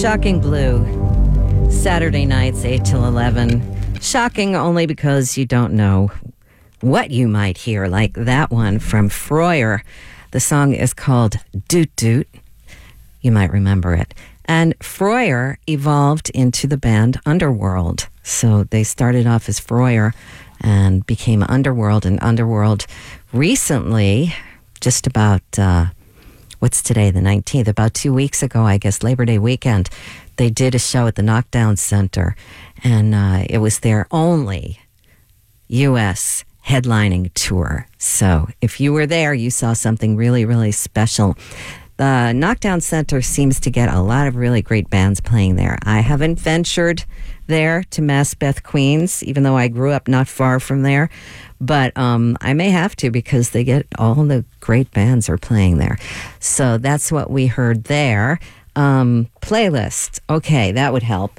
Shocking Blue, Saturday nights, 8 till 11. Shocking only because you don't know what you might hear, like that one from Freuer. The song is called Doot Doot. You might remember it. And Freuer evolved into the band Underworld. So they started off as Freuer and became Underworld. And Underworld recently, just about, what's today, the 19th? About 2 weeks ago, I guess, Labor Day weekend, they did a show at the Knockdown Center. And it was their only U.S. headlining tour. So if you were there, you saw something really, really special. The Knockdown Center seems to get a lot of really great bands playing there. I haven't ventured there to Maspeth, Queens, even though I grew up not far from there. But I may have to because they get all the great bands are playing there. So that's what we heard there. Playlist. Okay, that would help.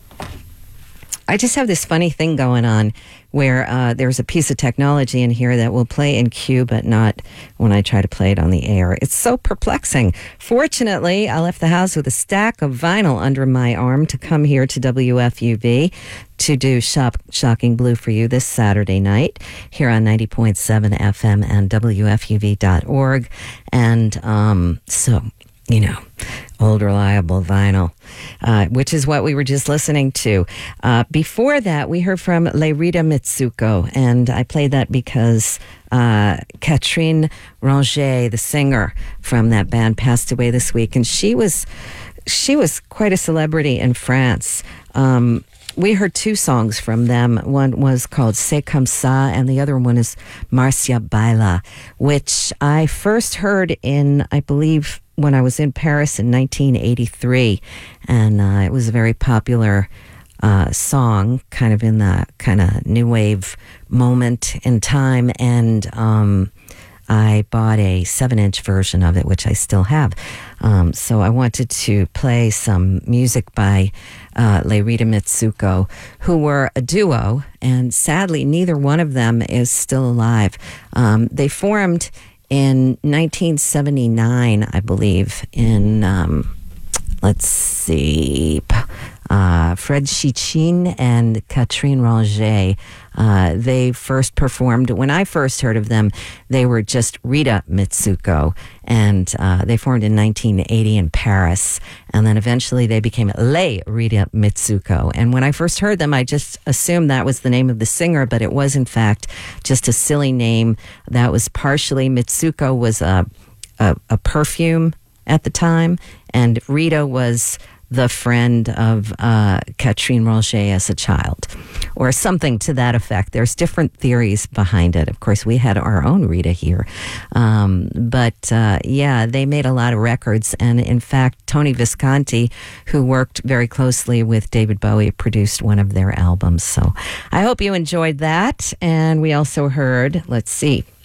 I just have this funny thing going on where there's a piece of technology in here that will play in queue, but not when I try to play it on the air. It's so perplexing. Fortunately, I left the house with a stack of vinyl under my arm to come here to WFUV to do Shocking Blue for you this Saturday night here on 90.7 FM and WFUV.org. And so, you know, old reliable vinyl, which is what we were just listening to. Before that, we heard from Lerita Mitsuko, and I played that because Catherine Ranger, the singer from that band, passed away this week, and she was quite a celebrity in France. We heard two songs from them. One was called C'est Comme Ça, and the other one is Marcia Baila, which I first heard in, I believe, when I was in Paris in 1983. And it was a very popular song, kind of in the kind of new wave moment in time. And I bought a 7-inch version of it, which I still have. So I wanted to play some music by Lerita Mitsuko, who were a duo, and sadly, neither one of them is still alive. They formed in 1979, I believe, in, let's see, Fred Chichin and Catherine Ranger. They first performed, when I first heard of them, they were just Rita Mitsuko, and they formed in 1980 in Paris, and then eventually they became Les Rita Mitsuko. And when I first heard them, I just assumed that was the name of the singer, but it was in fact just a silly name. That was partially, Mitsuko was a perfume at the time, and Rita was the friend of Catherine Ranger as a child, or something to that effect. There's different theories behind it. Of course, we had our own Rita here. But they made a lot of records. And in fact, Tony Visconti, who worked very closely with David Bowie, produced one of their albums. So I hope you enjoyed that. And we also heard, let's see,